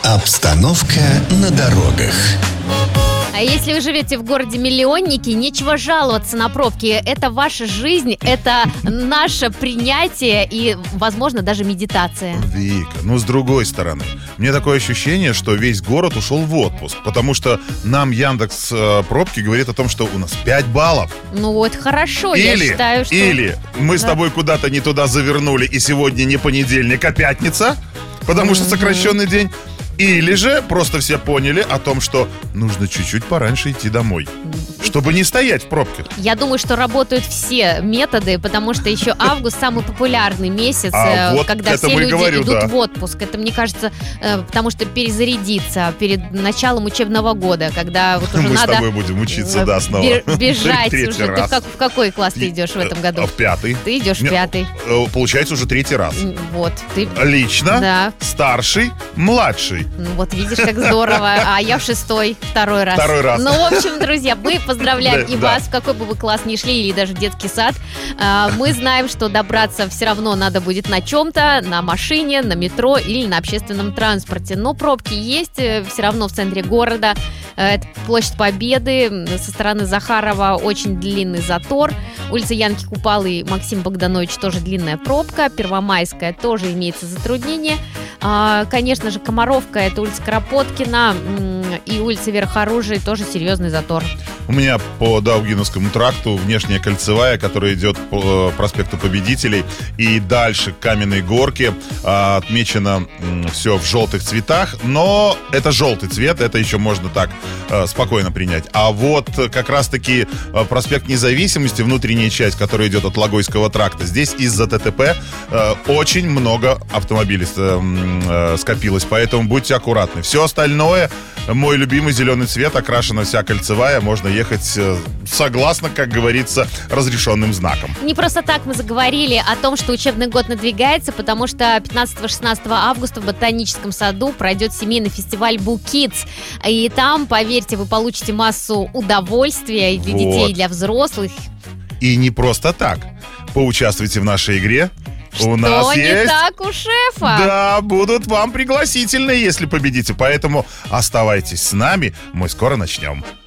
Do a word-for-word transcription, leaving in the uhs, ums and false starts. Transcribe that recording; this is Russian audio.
Обстановка на дорогах. А если вы живете в городе-миллионнике, нечего жаловаться на пробки. Это ваша жизнь, это наше принятие и, возможно, даже медитация. Вика, ну с другой стороны, мне такое ощущение, что весь город ушел в отпуск, потому что нам Яндекс э, пробки говорит о том, что у нас пять баллов. Ну вот, хорошо, или, я считаю, что... Или мы да. с тобой куда-то не туда завернули, и сегодня не понедельник, а пятница, потому что сокращенный день. Или же просто все поняли о том, что нужно чуть-чуть пораньше идти домой, чтобы не стоять в пробках. Я думаю, что работают все методы, потому что еще август самый популярный месяц, а вот когда все люди говорю, идут да. в отпуск. Это, мне кажется, потому что перезарядиться перед началом учебного года, когда вот уже Мы надо с тобой будем учиться, да, снова. Бежать Третий уже. раз. Ты в, как, в какой класс ты идешь в этом году? В пятый. Ты идешь в пятый. Получается уже третий раз. Вот. Ты... Лично, да. Старший, младший. Ну, вот видишь, как здорово. А я в шестой, второй раз. Второй раз. Ну, в общем, друзья, мы поздравляем Да, и да. вас, в какой бы вы класс ни шли, или даже детский сад. А, Мы знаем, что добраться все равно надо будет на чем-то, на машине, на метро или на общественном транспорте. Но пробки есть э, все равно в центре города. Э, Это площадь Победы. Со стороны Захарова очень длинный затор. Улица Янки Купалы и Максима Богдановича тоже длинная пробка. Первомайская тоже имеется затруднение. А, Конечно же, Комаровка, это улица Кропоткина, м, и улица Верхоружия тоже серьезный затор. У меня по Даугиновскому тракту внешняя кольцевая, которая идет по проспекту Победителей, и дальше к Каменной Горке а, отмечено м, все в желтых цветах, но это желтый цвет, это еще можно так а, спокойно принять. А вот как раз-таки а, проспект Независимости, внутренняя часть, которая идет от Логойского тракта, здесь из-за ТТП а, очень много автомобилей а, а, скопилось, поэтому будьте аккуратны. Все остальное, мой любимый зеленый цвет, окрашена вся кольцевая, можно ехать э, согласно, как говорится, разрешенным знаком. Не просто так мы заговорили о том, что учебный год надвигается, потому что пятнадцатого-шестнадцатого августа в Ботаническом саду пройдет семейный фестиваль «Букидс». И там, поверьте, вы получите массу удовольствия и для Вот. детей, и для взрослых. И не просто так. Поучаствуйте в нашей игре. Что У нас не есть... так у шефа? Да, будут вам пригласительные, если победите. Поэтому оставайтесь с нами, мы скоро начнем.